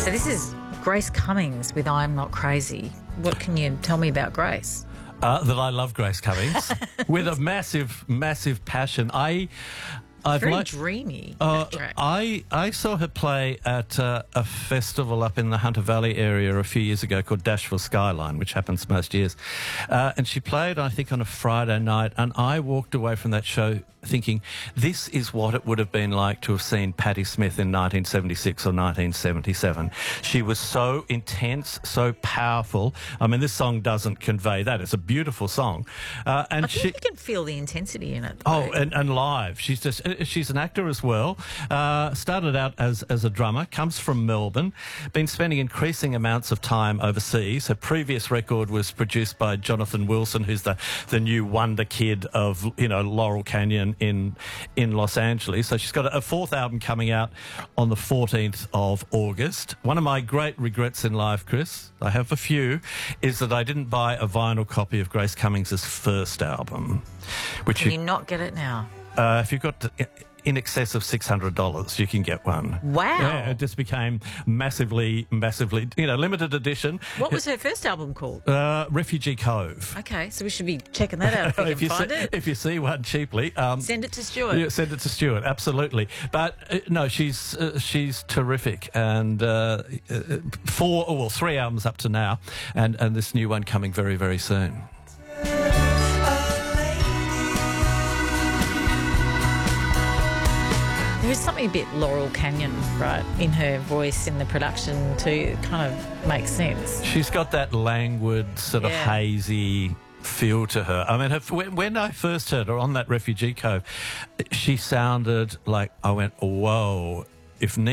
So this is Grace Cummings with I'm Not Crazy. What can you tell me about Grace? That I love Grace Cummings with a massive, massive passion. Very dreamy, that track. I saw her play at a festival up in the Hunter Valley area a few years ago called Dashville Skyline, which happens most years. And she played, I think, on a Friday night, and I walked away from that show thinking, this is what it would have been like to have seen Patti Smith in 1976 or 1977. She was so intense, so powerful. I mean, this song doesn't convey that. It's a beautiful song. And I think you can feel the intensity in it, though. Oh, and live. She's an actor as well. Started out as a drummer, comes from Melbourne, been spending increasing amounts of time overseas. Her previous record was produced by Jonathan Wilson, who's the new wonder kid of, Laurel Canyon in Los Angeles. So she's got a fourth album coming out on the 14th of August. One of my great regrets in life, Chris, I have a few, is that I didn't buy a vinyl copy of Grace Cummings' first album. Can you not get it now? If you've got in excess of $600, you can get one. Wow. Yeah, it just became massively, limited edition. What was her first album called? Refugee Cove. Okay, so we should be checking that out if we can find it. If you see one cheaply. Send it to Stuart. Yeah, send it to Stuart, absolutely. But, no, she's terrific. And 3 albums up to now, and this new one coming very, very soon. There's something a bit Laurel Canyon, right, in her voice, in the production too. It kind of makes sense. She's got that languid, sort of hazy feel to her. I mean, when I first heard her on that Refugee Cove, she sounded like, I went, whoa, if